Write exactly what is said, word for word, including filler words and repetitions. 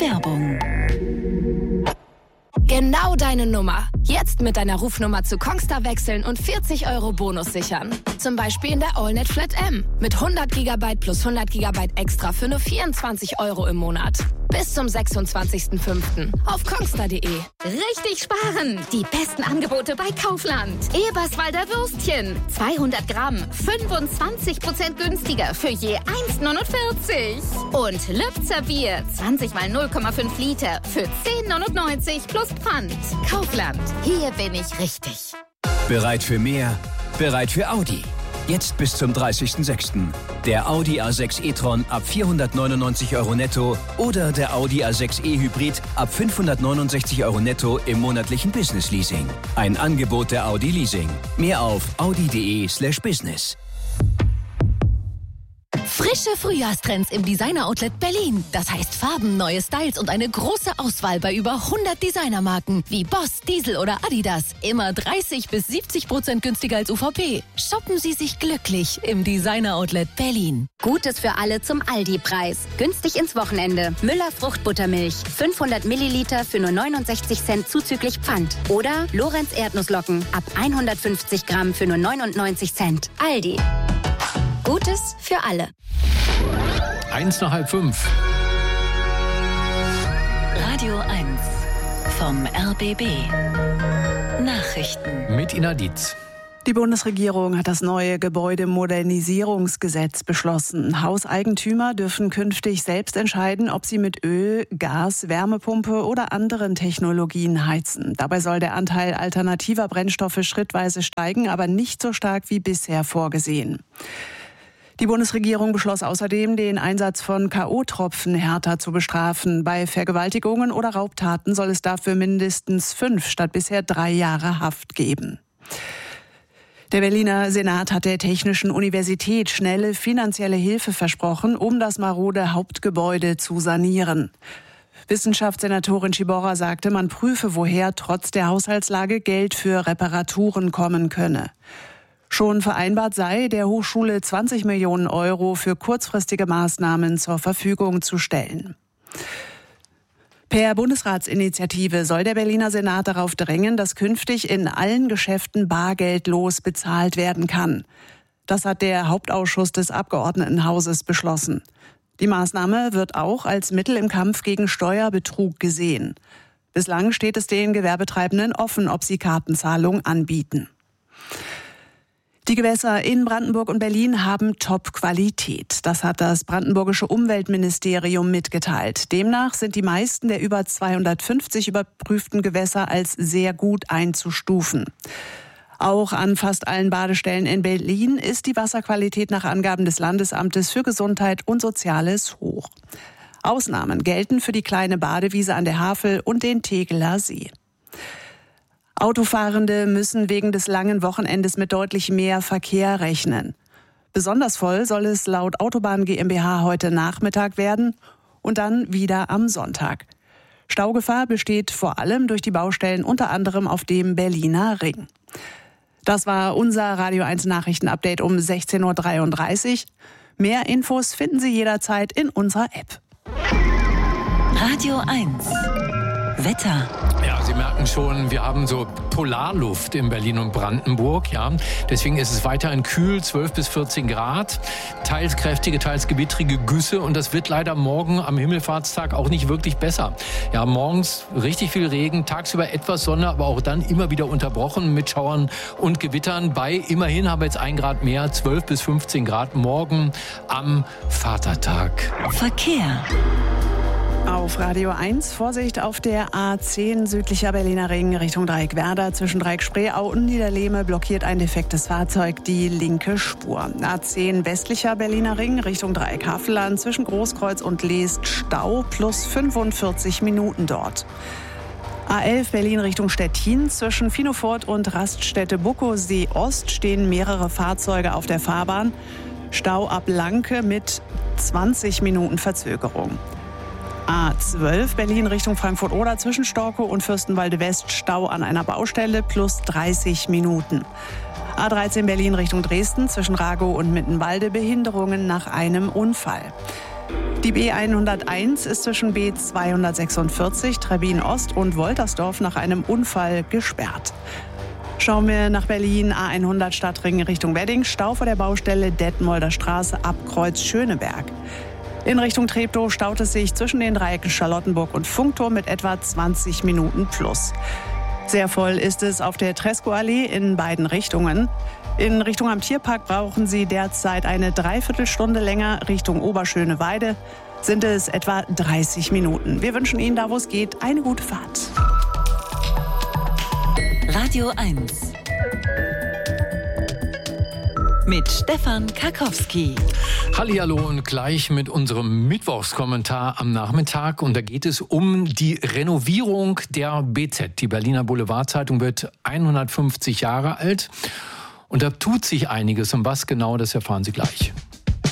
Werbung. Genau deine Nummer. Jetzt mit deiner Rufnummer zu Kongstar wechseln und vierzig Euro Bonus sichern. Zum Beispiel in der AllNet Flat M. Mit hundert Gigabyte plus hundert Gigabyte extra für nur vierundzwanzig Euro im Monat. Bis zum sechsundzwanzigsten fünften auf kongstar punkt de. Richtig sparen! Die besten Angebote bei Kaufland. Eberswalder Würstchen. zweihundert Gramm. fünfundzwanzig Prozent günstiger für je eins neunundvierzig. Und Lübzer Bier. zwanzig mal null Komma fünf Liter für zehn neunundneunzig plus Pfand. Kaufland. Hier bin ich richtig. Bereit für mehr? Bereit für Audi. Jetzt bis zum dreißigsten sechsten Der Audi A sechs e-tron ab vierhundertneunundneunzig Euro netto oder der Audi A sechs e-Hybrid ab fünfhundertneunundsechzig Euro netto im monatlichen Business-Leasing. Ein Angebot der Audi Leasing. Mehr auf audi punkt de slash business. Frische Frühjahrstrends im Designer-Outlet Berlin. Das heißt Farben, neue Styles und eine große Auswahl bei über hundert Designermarken wie Boss, Diesel oder Adidas. Immer dreißig bis siebzig Prozent günstiger als U V P. Shoppen Sie sich glücklich im Designer-Outlet Berlin. Gutes für alle zum Aldi-Preis. Günstig ins Wochenende. Müller Fruchtbuttermilch. fünfhundert Milliliter für nur neunundsechzig Cent zuzüglich Pfand. Oder Lorenz Erdnusslocken ab hundertfünfzig Gramm für nur neunundneunzig Cent. Aldi. Gutes für alle. Eins nach halb fünf. Radio eins vom R B B. Nachrichten. Mit Ina Dietz. Die Bundesregierung hat das neue Gebäudemodernisierungsgesetz beschlossen. Hauseigentümer dürfen künftig selbst entscheiden, ob sie mit Öl, Gas, Wärmepumpe oder anderen Technologien heizen. Dabei soll der Anteil alternativer Brennstoffe schrittweise steigen, aber nicht so stark wie bisher vorgesehen. Die Bundesregierung beschloss außerdem, den Einsatz von K O-Tropfen härter zu bestrafen. Bei Vergewaltigungen oder Raubtaten soll es dafür mindestens fünf statt bisher drei Jahre Haft geben. Der Berliner Senat hat der Technischen Universität schnelle finanzielle Hilfe versprochen, um das marode Hauptgebäude zu sanieren. Wissenschaftssenatorin Schiborra sagte, man prüfe, woher trotz der Haushaltslage Geld für Reparaturen kommen könne. Schon vereinbart sei, der Hochschule zwanzig Millionen Euro für kurzfristige Maßnahmen zur Verfügung zu stellen. Per Bundesratsinitiative soll der Berliner Senat darauf drängen, dass künftig in allen Geschäften bargeldlos bezahlt werden kann. Das hat der Hauptausschuss des Abgeordnetenhauses beschlossen. Die Maßnahme wird auch als Mittel im Kampf gegen Steuerbetrug gesehen. Bislang steht es den Gewerbetreibenden offen, ob sie Kartenzahlung anbieten. Die Gewässer in Brandenburg und Berlin haben Top-Qualität. Das hat das brandenburgische Umweltministerium mitgeteilt. Demnach sind die meisten der über zweihundertfünfzig überprüften Gewässer als sehr gut einzustufen. Auch an fast allen Badestellen in Berlin ist die Wasserqualität nach Angaben des Landesamtes für Gesundheit und Soziales hoch. Ausnahmen gelten für die kleine Badewiese an der Havel und den Tegeler See. Autofahrende müssen wegen des langen Wochenendes mit deutlich mehr Verkehr rechnen. Besonders voll soll es laut Autobahn GmbH heute Nachmittag werden und dann wieder am Sonntag. Staugefahr besteht vor allem durch die Baustellen, unter anderem auf dem Berliner Ring. Das war unser Radio eins Nachrichtenupdate um sechzehn Uhr dreiunddreißig. Mehr Infos finden Sie jederzeit in unserer App. Radio eins. Wetter. Ja, Sie merken schon, wir haben so Polarluft in Berlin und Brandenburg. Ja, deswegen ist es weiterhin kühl, zwölf bis vierzehn Grad. Teils kräftige, teils gewittrige Güsse. Und das wird leider morgen am Himmelfahrtstag auch nicht wirklich besser. Ja, morgens richtig viel Regen, tagsüber etwas Sonne, aber auch dann immer wieder unterbrochen mit Schauern und Gewittern. Bei immerhin haben wir jetzt ein Grad mehr, zwölf bis fünfzehn Grad morgen am Vatertag. Verkehr. Auf Radio eins Vorsicht auf der A zehn südlicher Berliner Ring Richtung Dreieckwerder. Zwischen Dreieck-Spreeau und Niederlehme blockiert ein defektes Fahrzeug die linke Spur. A zehn westlicher Berliner Ring Richtung Dreieck-Havelland zwischen Großkreuz und Leest Stau plus fünfundvierzig Minuten dort. A elf Berlin Richtung Stettin. Zwischen Finofort und Raststätte Buckosee Ost stehen mehrere Fahrzeuge auf der Fahrbahn. Stau ab Lanke mit zwanzig Minuten Verzögerung. A zwölf Berlin Richtung Frankfurt-Oder zwischen Storkow und Fürstenwalde West Stau an einer Baustelle plus dreißig Minuten. A dreizehn Berlin Richtung Dresden zwischen Ragow und Mittenwalde Behinderungen nach einem Unfall. Die B hunderteins ist zwischen B zweihundertsechsundvierzig, Trebbin Ost und Woltersdorf nach einem Unfall gesperrt. Schauen wir nach Berlin, A hundert Stadtring Richtung Wedding, Stau vor der Baustelle Detmolder Straße ab Kreuz Schöneberg. In Richtung Treptow staut es sich zwischen den Dreiecken Charlottenburg und Funkturm mit etwa zwanzig Minuten plus. Sehr voll ist es auf der Tresco-Allee in beiden Richtungen. In Richtung am Tierpark brauchen Sie derzeit eine Dreiviertelstunde länger. Richtung Oberschöneweide sind es etwa dreißig Minuten. Wir wünschen Ihnen, da wo es geht, eine gute Fahrt. Radio eins mit Stefan Karkowski. Hallihallo und gleich mit unserem Mittwochskommentar am Nachmittag. Und da geht es um die Renovierung der B Z. Die Berliner Boulevardzeitung wird hundertfünfzig Jahre alt. Und da tut sich einiges. Um was genau, das erfahren Sie gleich.